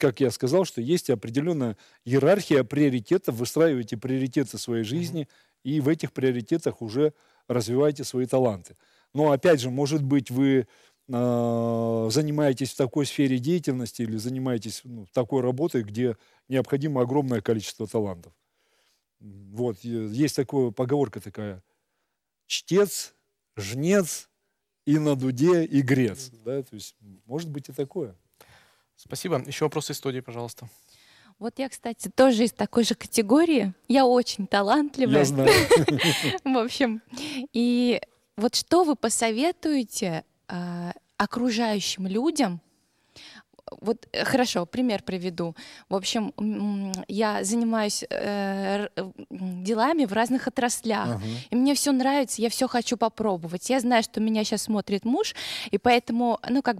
как я сказал, что есть определенная иерархия приоритетов, выстраиваете приоритеты своей жизни, и в этих приоритетах уже развиваете свои таланты. Но опять же, может быть, вы занимаетесь в такой сфере деятельности или занимаетесь такой работой, где необходимо огромное количество талантов. Вот, есть такая поговорка такая: чтец, жнец, и на дуде игрец. Да? То есть, может быть и такое. Спасибо. Еще вопросы из студии, пожалуйста. Вот я, кстати, тоже из такой же категории. Я очень талантливая. Я знаю. В общем, и вот что вы посоветуете окружающим людям? Вот хорошо, пример приведу. В общем, я занимаюсь делами в разных отраслях, и мне все нравится, я все хочу попробовать. Я знаю, что меня сейчас смотрит муж, и поэтому,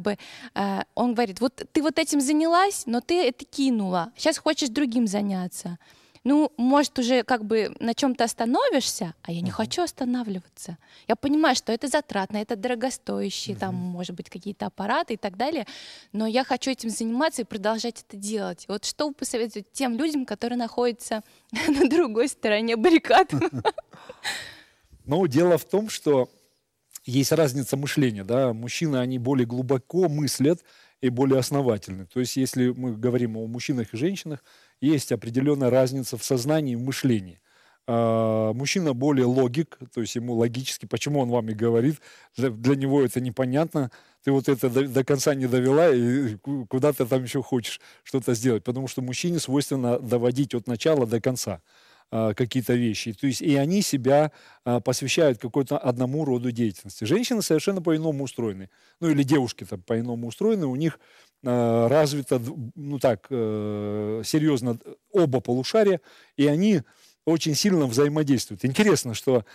он говорит: вот ты вот этим занялась, но ты это кинула, сейчас хочешь другим заняться. Ну, может, уже как бы на чем-то остановишься, а я не хочу останавливаться. Я понимаю, что это затратно, это дорогостоящие, там, может быть, какие-то аппараты и так далее, но я хочу этим заниматься и продолжать это делать. Вот что вы посоветуете тем людям, которые находятся на другой стороне баррикад? Ну, дело в том, что есть разница мышления. Да? Мужчины, они более глубоко мыслят и более основательны. То есть, если мы говорим о мужчинах и женщинах, есть определенная разница в сознании и в мышлении. Мужчина более логик, то есть ему логически, почему он вам и говорит, для него это непонятно, ты вот это до конца не довела, и куда ты там еще хочешь что-то сделать. Потому что мужчине свойственно доводить от начала до конца какие-то вещи. То есть и они себя посвящают какой-то одному роду деятельности. Женщины совершенно по-иному устроены. Ну или девушки-то по-иному устроены. У них развито, серьезно оба полушария, и они очень сильно взаимодействуют. Интересно, что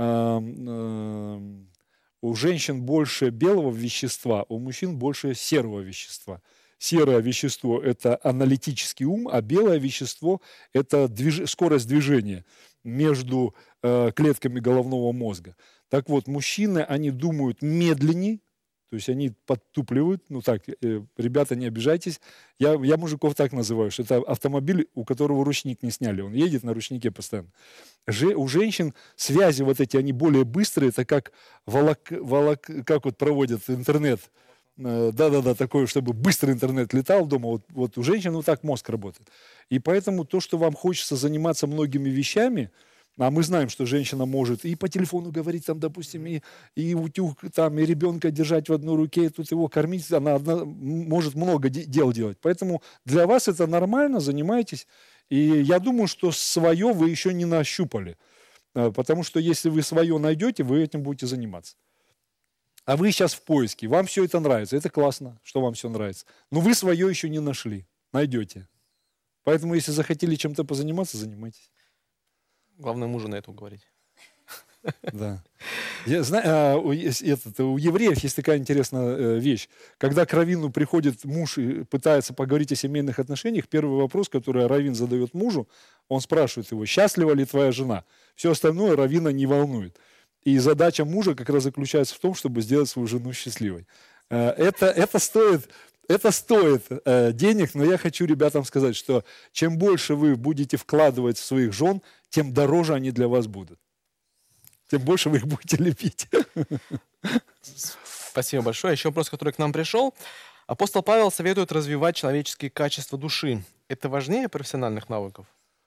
у женщин больше белого вещества, у мужчин больше серого вещества. Серое вещество – это аналитический ум, а белое вещество – это скорость движения между клетками головного мозга. Так вот, мужчины, они думают медленнее, то есть они подтупливают. Ребята, не обижайтесь. Я мужиков так называю, что это автомобиль, у которого ручник не сняли. Он едет на ручнике постоянно. У женщин связи вот эти, они более быстрые. Это как как вот проводят интернет. Да-да-да, такое, чтобы быстрый интернет летал дома. Вот у женщин вот так мозг работает. И поэтому то, что вам хочется заниматься многими вещами, а мы знаем, что женщина может и по телефону говорить, там, допустим, и утюг, там, и ребенка держать в одной руке, и тут его кормить, она может много дел делать. Поэтому для вас это нормально, занимайтесь. И я думаю, что свое вы еще не нащупали. Потому что если вы свое найдете, вы этим будете заниматься. А вы сейчас в поиске, вам все это нравится, это классно, что вам все нравится. Но вы свое еще не нашли, найдете. Поэтому, если захотели чем-то позаниматься, занимайтесь. Главное, мужу на это уговорить. Да. Я знаю, у евреев есть такая интересная вещь. Когда к раввину приходит муж и пытается поговорить о семейных отношениях, первый вопрос, который раввин задает мужу, он спрашивает его: счастлива ли твоя жена? Все остальное раввина не волнует. И задача мужа как раз заключается в том, чтобы сделать свою жену счастливой. Это стоит денег, но я хочу ребятам сказать, что чем больше вы будете вкладывать в своих жен, тем дороже они для вас будут. Тем больше вы их будете любить. Спасибо большое. Еще вопрос, который к нам пришел. Апостол Павел советует развивать человеческие качества души. Это важнее профессиональных навыков?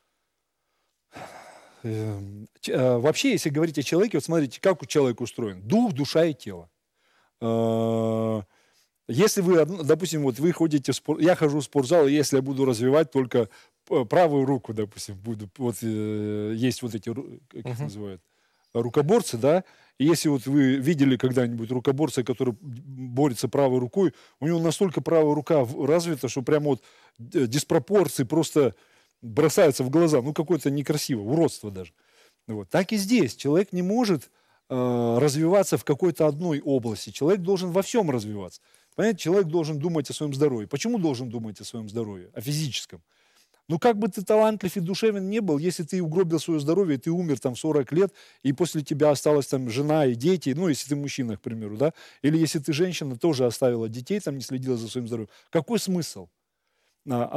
Вообще, если говорить о человеке, вот смотрите, как у человека устроен. Дух, душа и тело. Если вы, допустим, вот вы ходите в спортзал, я хожу в спортзал, и если я буду развивать только правую руку, допустим, есть вот эти, как их называют, рукоборцы, да, и если вот вы видели когда-нибудь рукоборца, который борется правой рукой, у него настолько правая рука развита, что прямо вот диспропорции просто бросаются в глаза, какое-то некрасиво, уродство даже. Вот. Так и здесь. Человек не может развиваться в какой-то одной области. Человек должен во всем развиваться. Понимаете, человек должен думать о своем здоровье. Почему должен думать о своем здоровье? О физическом. Как бы ты талантлив и душевен не был, если ты угробил свое здоровье, ты умер там 40 лет, и после тебя осталась там жена и дети, если ты мужчина, к примеру, да, или если ты женщина, тоже оставила детей, там не следила за своим здоровьем. Какой смысл?